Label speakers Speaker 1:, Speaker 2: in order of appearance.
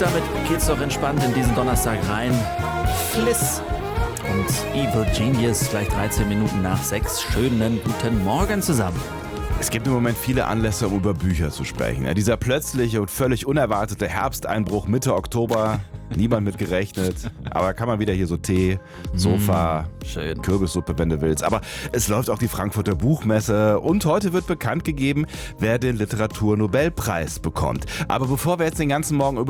Speaker 1: damit geht's doch entspannt in diesen Donnerstag rein. Fliss und Evil Genius, gleich 13 Minuten nach 6. Schönen guten Morgen zusammen.
Speaker 2: Es gibt im Moment viele Anlässe, um über Bücher zu sprechen. Dieser plötzliche und völlig unerwartete Herbsteinbruch Mitte Oktober, niemand mit gerechnet. Aber kann man wieder hier so Tee, Sofa,
Speaker 1: schön.
Speaker 2: Kürbissuppe, wenn du willst. Aber es läuft auch die Frankfurter Buchmesse und heute wird bekannt gegeben, wer den Literaturnobelpreis bekommt. Aber bevor wir jetzt den ganzen Morgen über